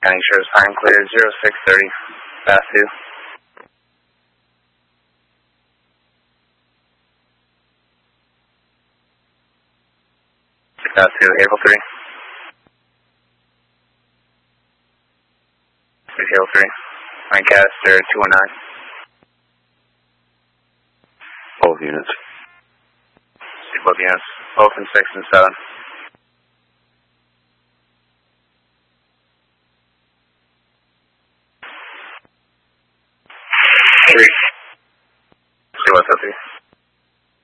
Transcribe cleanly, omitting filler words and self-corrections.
County Sheriff's time clear 0630, fast 2. Fast 2, April 3. April 3. Lancaster 219. Both units. See both units, both in 6 and 7.